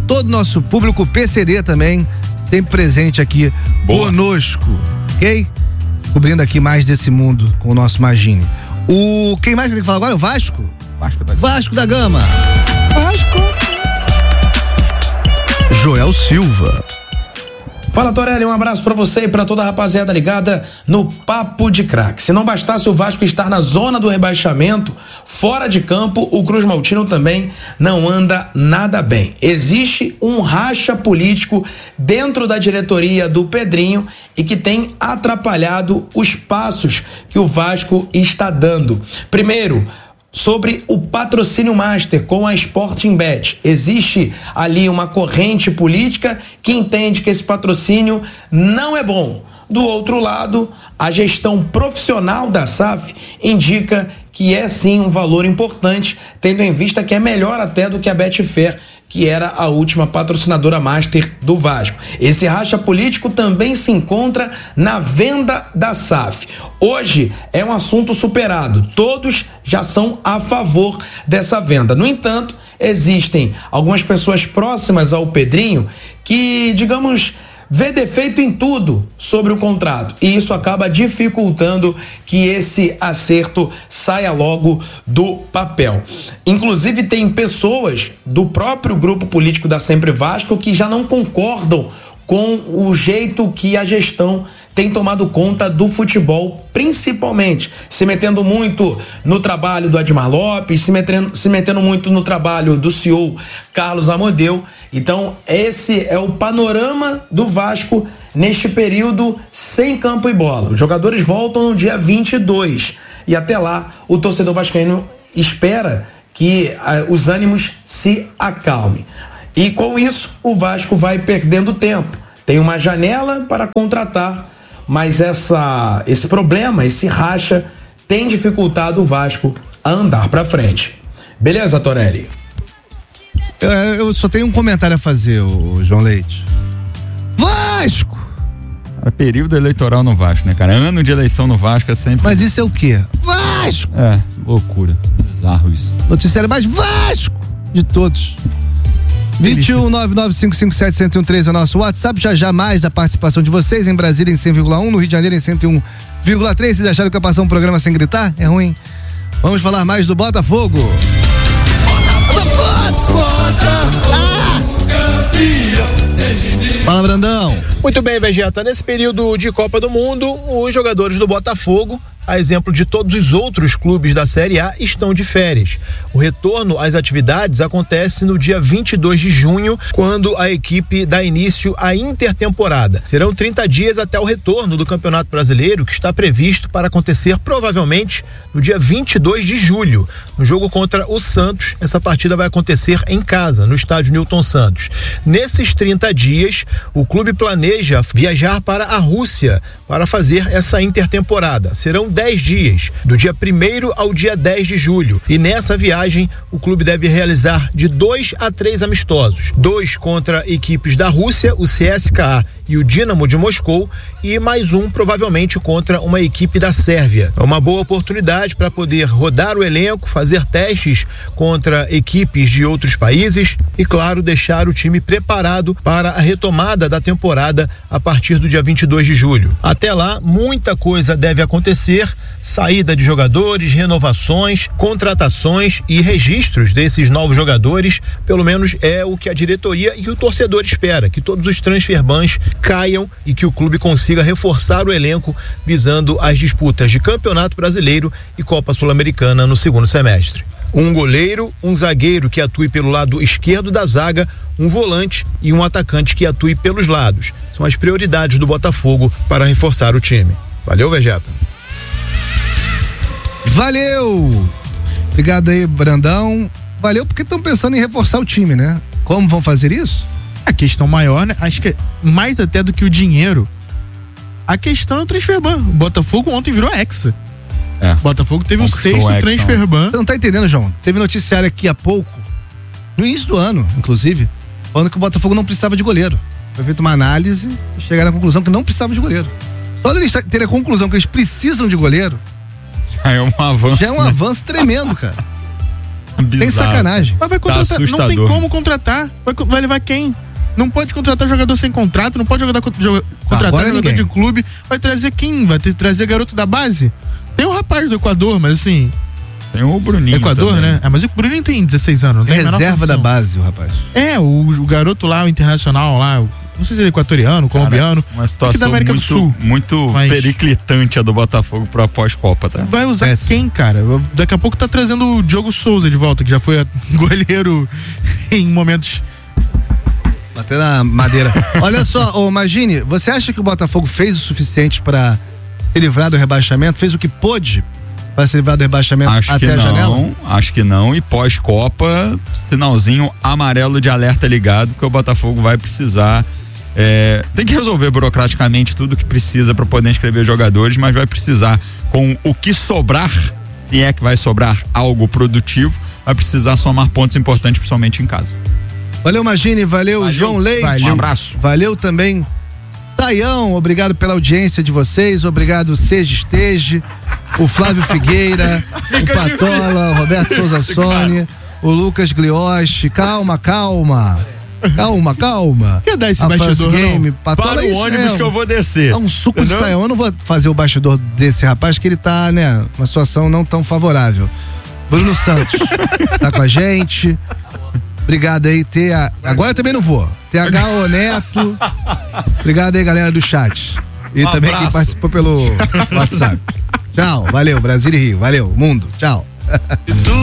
todo o nosso público PCD também, sempre presente aqui conosco, ok? Cobrindo aqui mais desse mundo com o nosso Imagine. Quem mais tem que falar agora? O Vasco? Vasco da Gama. Joel Silva. Fala, Torelli, um abraço pra você e pra toda a rapaziada ligada no Papo de Craque. Se não bastasse o Vasco estar na zona do rebaixamento, fora de campo, o Cruz Maltino também não anda nada bem. Existe um racha político dentro da diretoria do Pedrinho e que tem atrapalhado os passos que o Vasco está dando. Primeiro, sobre o patrocínio master com a Sportingbet. Existe ali uma corrente política que entende que esse patrocínio não é bom. Do outro lado, a gestão profissional da SAF indica que é sim um valor importante, tendo em vista que é melhor até do que a Betfair, que era a última patrocinadora master do Vasco. Esse racha político também se encontra na venda da SAF. Hoje é um assunto superado, todos já são a favor dessa venda. No entanto, existem algumas pessoas próximas ao Pedrinho que, digamos, vê defeito em tudo sobre o contrato, e isso acaba dificultando que esse acerto saia logo do papel. Inclusive tem pessoas do próprio grupo político da Sempre Vasco que já não concordam com o jeito que a gestão tem tomado conta do futebol, principalmente se metendo muito no trabalho do Admar Lopes, se metendo muito no trabalho do CEO Carlos Amodeu. Então esse é o panorama do Vasco neste período sem campo e bola. Os jogadores voltam no dia 22 e até lá o torcedor vascaíno espera que os ânimos se acalmem. E com isso o Vasco vai perdendo tempo. Tem uma janela para contratar, mas esse problema, esse racha, tem dificultado o Vasco a andar para frente. Beleza, Torelli? Eu só tenho um comentário a fazer, o João Leite. Vasco! É período eleitoral no Vasco, né, cara? Ano de eleição no Vasco é sempre... Mas isso é o quê? Vasco! É, loucura. Bizarro isso. Noticiário mais Vasco de todos. 21-99557-1013 é o nosso WhatsApp. Já mais da participação de vocês. Em Brasília em 100,1, no Rio de Janeiro em 101,3. Vocês acharam que eu ia passar um programa sem gritar? É ruim. Vamos falar mais do Botafogo. Fala, Brandão. Muito bem, Vegeta. Nesse período de Copa do Mundo, os jogadores do Botafogo, a exemplo de todos os outros clubes da Série A, estão de férias. O retorno às atividades acontece no dia 22 de junho, quando a equipe dá início à intertemporada. Serão 30 dias até o retorno do Campeonato Brasileiro, que está previsto para acontecer provavelmente no dia 22 de julho. No jogo contra o Santos, essa partida vai acontecer em casa, no estádio Newton Santos. Nesses 30 dias, o clube planeja viajar para a Rússia para fazer essa intertemporada. Serão 10 dias, do dia 1º ao dia 10 de julho. E nessa viagem, o clube deve realizar de 2 a 3 amistosos. 2 contra equipes da Rússia, o CSKA e o Dinamo de Moscou, e mais um provavelmente contra uma equipe da Sérvia. É uma boa oportunidade para poder rodar o elenco, fazer testes contra equipes de outros países e, claro, deixar o time preparado para a retomada da temporada a partir do dia 22 de julho. Até lá, muita coisa deve acontecer: saída de jogadores, renovações, contratações e registros desses novos jogadores. Pelo menos é o que a diretoria e o torcedor espera, que todos os transfer bans caiam e que o clube consiga reforçar o elenco visando as disputas de Campeonato Brasileiro e Copa Sul-Americana no segundo semestre. Um goleiro, um zagueiro que atue pelo lado esquerdo da zaga, um volante e um atacante que atue pelos lados. São as prioridades do Botafogo para reforçar o time. Valeu, Vegeta. Valeu! Obrigado aí, Brandão. Valeu porque estão pensando em reforçar o time, né? Como vão fazer isso? A questão maior, né? Acho que mais até do que o dinheiro, a questão é o transfer ban. O Botafogo ontem virou Hexa. Botafogo teve o 6º transfer ban. Você não tá entendendo, João? Teve noticiário aqui há pouco, no início do ano, inclusive, falando que o Botafogo não precisava de goleiro. Foi feita uma análise e chegaram à conclusão que não precisava de goleiro. Só eles terem a conclusão que eles precisam de goleiro, já é um avanço. Já é um avanço tremendo, cara. Tem sacanagem. Mas vai contratar, não tem como contratar. Vai levar quem? Não pode contratar jogador sem contrato, não pode contratar jogador de clube. Vai trazer quem? Vai trazer garoto da base? Tem um rapaz do Equador, mas assim... Tem o Bruninho Equador, também, né? Mas o Bruninho tem 16 anos. Não tem reserva da base, o rapaz. O garoto lá, o internacional lá, não sei se ele é equatoriano, colombiano. Uma situação da América do Sul. Muito periclitante a do Botafogo pro pós-Copa, tá? Vai usar quem, cara? Daqui a pouco tá trazendo o Diogo Souza de volta, que já foi goleiro em momentos... Bater na madeira. Olha só, Magini, você acha que o Botafogo fez o suficiente para se livrar do rebaixamento? Fez o que pôde para se livrar do rebaixamento até a janela? Acho que não. E pós-Copa, sinalzinho amarelo de alerta ligado, porque o Botafogo vai precisar. Tem que resolver burocraticamente tudo que precisa para poder inscrever jogadores, mas vai precisar, com o que sobrar, se é que vai sobrar algo produtivo, vai precisar somar pontos importantes, principalmente em casa. Valeu, Magini, valeu João Leite. Um abraço. Valeu também, Taião, obrigado pela audiência de vocês, obrigado Seja Esteja, o Flávio Figueira, o Patola, o Roberto Souza Sônia, o Lucas Glioche. Calma. Quer dar esse bastidor Game, Patola, para o ônibus que eu vou descer. É um suco de saião. Eu não vou fazer o bastidor desse rapaz, que ele tá, né, numa situação não tão favorável. Bruno Santos tá com a gente. Obrigado aí, agora também não vou. TH Neto. Obrigado aí, galera do chat. E também quem participou pelo WhatsApp. Tchau, valeu, Brasil e Rio. Valeu, mundo. Tchau.